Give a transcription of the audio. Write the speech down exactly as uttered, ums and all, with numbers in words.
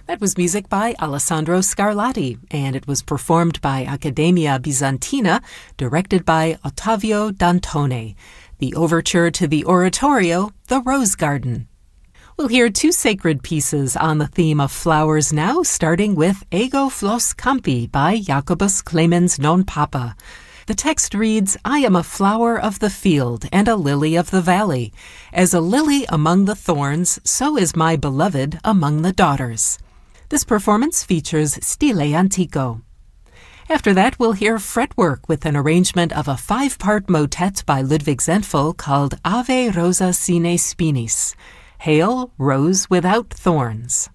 That was music by Alessandro Scarlatti, and it was performed by Accademia Bizantina, directed by Ottavio Dantone. The overture to the oratorio, The Rose Garden. We'll hear two sacred pieces on the theme of flowers now, starting with Ego Flos Campi by Jacobus Clemens non Papa. The text reads, I am a flower of the field and a lily of the valley. As a lily among the thorns, so is my beloved among the daughters. This performance features Stile Antico. After that, we'll hear fretwork with an arrangement of a five-part motet by Ludwig Zentfel called Ave Rosa Sine Spinis. Hail, Rose Without Thorns.